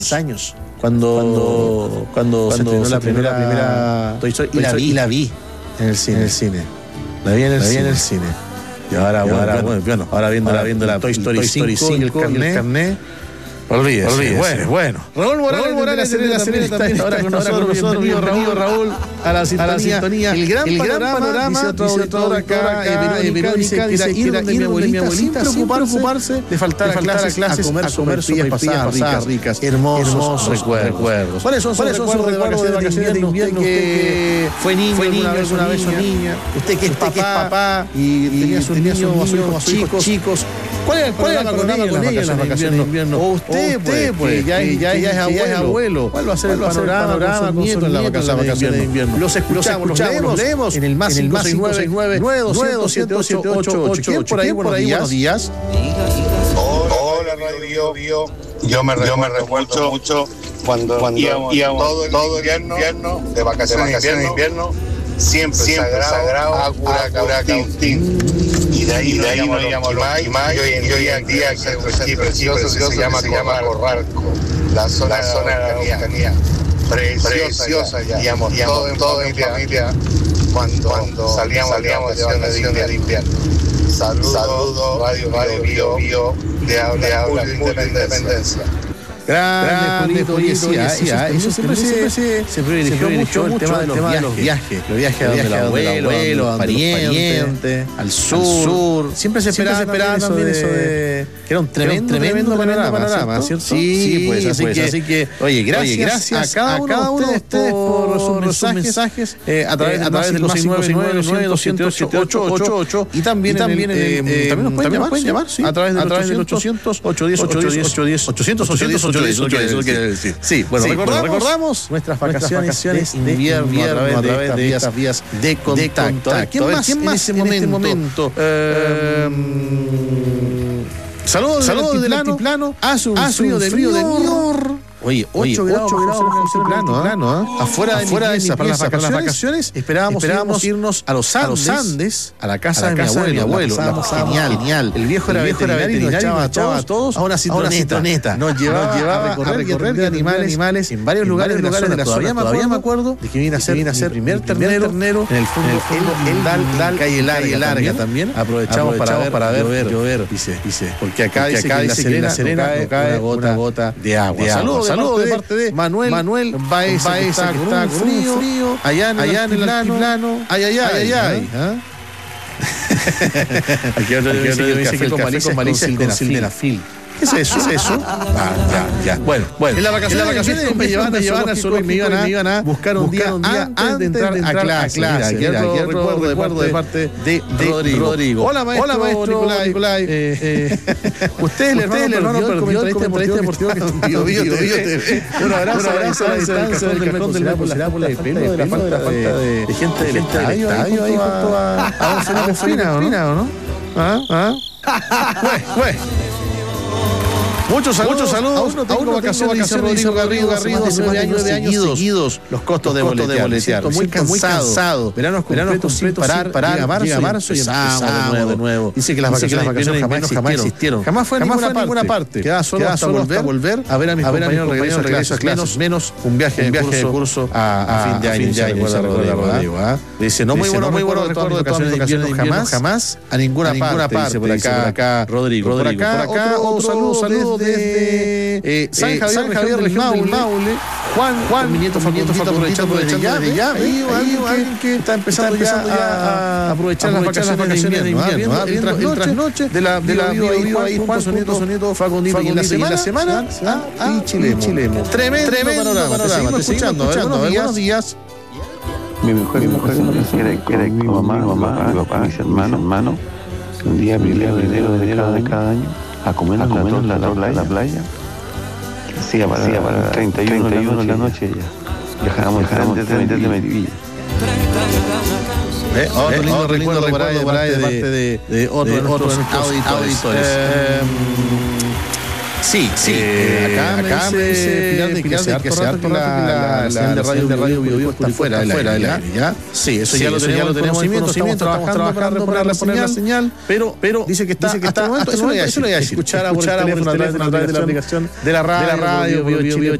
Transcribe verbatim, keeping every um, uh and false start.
años. Cuando, cuando, cuando, cuando se estrenó la primera, primera Toy Story, y, la vi, y la vi en el cine. En el cine. La vi en el, la vi cine. En el cine. Y ahora, y ahora, bueno, bueno, bueno, ahora viendo, ahora viendo la Toy Story cinco y el carnet. El carnet Olvídese, olvídese. Bueno, bueno. Raúl Morales, Raúl Morales de la Serena también está ahora con nosotros. Bienvenido, bienvenido Raúl, a la sintonía. A la sintonía. El gran, el gran panorama, panorama, dice otro auditor acá, eh, Verónica, dice ir donde mi abuelita sin preocuparse de faltar a clases, a comer sopaipillas pasadas ricas. Hermosos recuerdos. ¿Cuáles son sus recuerdos de vacaciones de invierno? Usted fue niño una vez una niña, usted que es papá y tenía sus niños o sus hijos chicos. ¿Cuál es el panorama con ella en las vacaciones de invierno? O usted, pues, pues ya, ya, ya, es abuelo, ya es abuelo. ¿Cuál va a ser el panorama, panorama con sus nietos en las vacaciones de invierno? Los escuchamos, los leemos, leemos en el más cinco seis nueve nueve dos siete ocho ocho ocho. ¿Quién por ahí? Buenos días. Hola, Radio Bio. Yo me recuerdo mucho cuando íbamos todo el invierno, de vacaciones de invierno, siempre sagrado a Curacautín. Y de ahí, de ahí nos íbamos a Quimay, y hoy en día aquí hay un sitio precioso que se llama Corralco, la zona de la Araucanía, preciosa ya, íbamos todos en familia cuando salíamos de vacaciones de invierno. Saludos, Radio Bio Bio, de habla de Independencia. Grande, Julito, decía, eso siempre se privilegió mucho el tema de los viajes, los viajes a donde el abuelo, a pariente, al sur, siempre se esperaba también eso de que era un tremendo, tremendo panorama, ¿cierto? Sí, pues, así que, oye, gracias a cada uno de ustedes por sus mensajes a través del seis nueve nueve nueve dos siete ocho ocho ocho y también también nos pueden llamar, sí, a través del ochocientos ocho diez ocho diez ochocientos ochocientos Eso quiere decir. Sí, bueno, sí, recordamos, bueno, recordamos nuestras vacaciones, nuestras vacaciones de invierno a través de, de estas vías de contacto. De ¿Quién más, ¿quién más en, en este momento? Eh, Saludos Saludo del altiplano. Hace un frío de frío de mierda. Oye, ocho grados bajo plano, plano, ¿eh? Afuera de Afuera mi pieza, para, las para las vacaciones, esperábamos, esperábamos irnos a los Andes, a, los Andes, a la casa, a la de, casa mi abuelo, de mi abuelo. Genial, genial. El viejo era veterinario y nos echaba a todos a una citroneta. Nos llevaba, nos llevaba a recorrer, a recorrer de animales, animales en varios en lugares, de, lugares de la zona. Todavía, todavía me acuerdo de que vine a hacer el primer ternero en el fondo, el Dal, calle larga también. Aprovechamos para ver llover, dice, porque acá dice que en La Serena cae una gota de agua. Saludos. Saludos de parte de Manuel Manuel Baez, que está con un frío, frío allá en el allá altiplano. Ay, ay, ay, ay, ay. Aquí otro dice que con malicia con sildenafil. ¿Qué es eso? ¿Qué es eso? Ah, ya, ya. Bueno, bueno. En las vacaciones, en las vacaciones me llevaban, me llevaban al zoológico, me iban a, me iban a buscar un día, un día antes, antes de entrar, de entrar a clase. A clase. Mira, aquí otro recuerdo, recuerdo de parte de, de Rodrigo. Rodrigo. Hola, maestro, Hola, maestro Nicolai. Nicolai. Eh, eh, usted es el hermano, el hermano perdió el comentarista deportivo que Bio Bio T V. Un abrazo, un abrazo a la distancia del cajón del metro. ¿Será por la pelo de la falta de gente del estadio ahí junto a Don Felipe Frina, ¿o no? ¿Ah? ¿Ah? Bueno, Muchos saludos, Muchos saludos a uno tengo vacaciones, dice Rodrigo Garrido, Garrido, hace nueve años, nueve años seguidos, seguidos los costos de boletear. Me siento muy cansado. Veranos completos sin parar, parar, llega marzo, llega marzo y empezamos de nuevo. Dice que las vacaciones jamás existieron. Jamás fue en ninguna parte. Queda solo hasta volver a ver a mis compañeros de regreso a clases. Menos un viaje de curso a fin de año. Ya recuerda Rodrigo. Dice, no muy bueno recuerdo de todas mis vacaciones, jamás a ninguna parte. Dice por acá Rodrigo. Por acá otro saludo desde eh, San Javier, San Javier región del Maule. Juan, Juan, mi nieto Facundo está aprovechando desde ya. Ahí alguien que está empezando ya a aprovechar las vacaciones de invierno. El trasnoche de la Bio Bio ahí, Juan, su nieto, su nieto Facundito. Y en la semana, y Chilemo. Tremendo panorama. Te seguimos escuchando. Buenos días. Mi mujer, mi mujer, era con mi mamá, mi papá, mis hermanos, un día primero de enero de cada año, a comer a comer en la, la, playa. la playa. Sí, para, sí, para el treinta y uno de la noche ya. Viajábamos desde Melipilla. Eh, otro eh, lindo recuerdo para de parte de, de, de otro de nuestros auditores. auditores. Eh, Sí, sí. Eh, acá, acá me dice Pilar de que hace harto rato que la señal de radio de radio Bio Bio está fuera del aire, ¿ya? Sí, eso ya lo tenemos conocimiento, estamos trabajando para reponer la señal, pero pero dice que está hasta el momento, eso lo voy a escuchar a por el teléfono a través de la aplicación de la radio Bio Bio